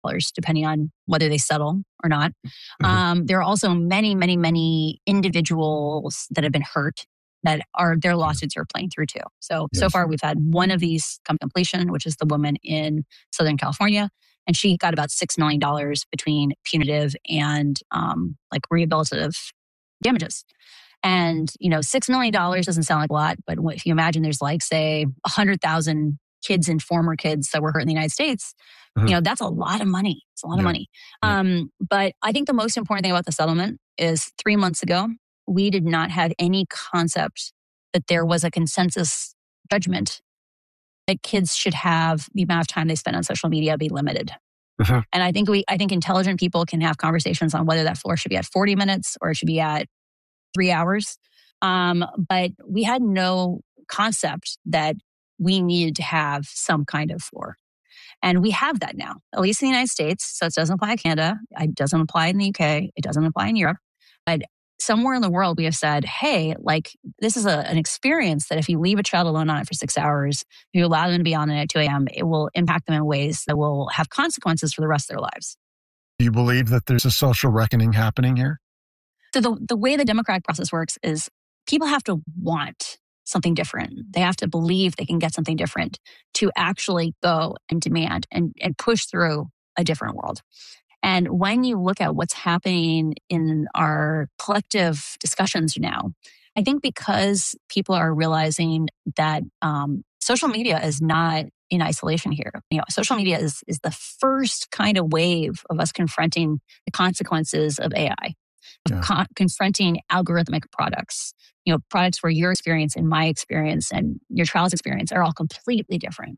depending on whether they settle or not. There are also many, many, many individuals that have been hurt that their lawsuits are playing through too. So far we've had one of these come to completion, which is the woman in Southern California. And she got about $6 million between punitive and rehabilitative damages. And, $6 million doesn't sound like a lot, but if you imagine there's say 100,000 kids and former kids that were hurt in the United States, that's a lot of money. It's a lot of money. But I think the most important thing about the settlement is 3 months ago, we did not have any concept that there was a consensus judgment that kids should have the amount of time they spend on social media be limited. And I think intelligent people can have conversations on whether that floor should be at 40 minutes or it should be at 3 hours. But we had no concept that we needed to have some kind of floor. And we have that now, at least in the United States. So it doesn't apply in Canada. It doesn't apply in the UK. It doesn't apply in Europe. But somewhere in the world, we have said, hey, this is an experience that if you leave a child alone on it for 6 hours, if you allow them to be on it at 2 a.m., it will impact them in ways that will have consequences for the rest of their lives. Do you believe that there's a social reckoning happening here? So the way the democratic process works is people have to want something different. They have to believe they can get something different to actually go and demand and push through a different world. And when you look at what's happening in our collective discussions now, I think because people are realizing that social media is not in isolation here. Social media is the first kind of wave of us confronting the consequences of AI, of confronting algorithmic products. Products where your experience and my experience and your child's experience are all completely different.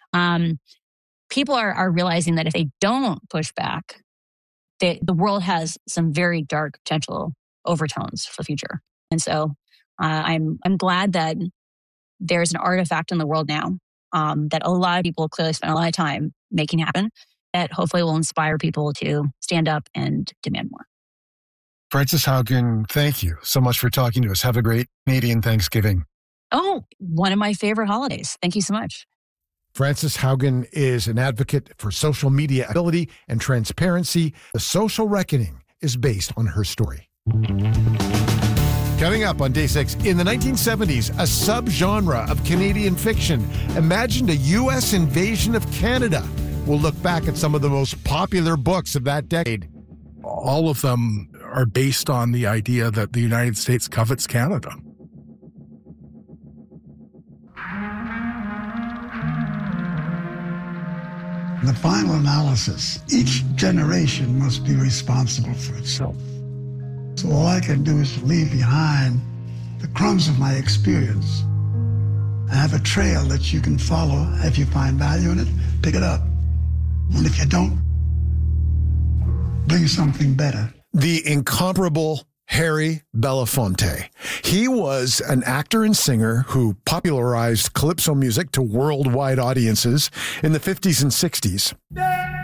People are realizing that if they don't push back, the world has some very dark potential overtones for the future. And so I'm glad that there's an artifact in the world now that a lot of people clearly spend a lot of time making happen, that hopefully will inspire people to stand up and demand more. Frances Haugen, thank you so much for talking to us. Have a great Canadian Thanksgiving. Oh, one of my favorite holidays. Thank you so much. Frances Haugen is an advocate for social media ability and transparency. The Social Reckoning is based on her story. Coming up on Day 6, in the 1970s, a subgenre of Canadian fiction imagined a U.S. invasion of Canada. We'll look back at some of the most popular books of that decade. All of them are based on the idea that the United States covets Canada. In the final analysis, each generation must be responsible for itself. So all I can do is to leave behind the crumbs of my experience and have a trail that you can follow. If you find value in it, pick it up. And if you don't, bring something better. The incomparable Harry Belafonte. He was an actor and singer who popularized calypso music to worldwide audiences in the 50s and 60s.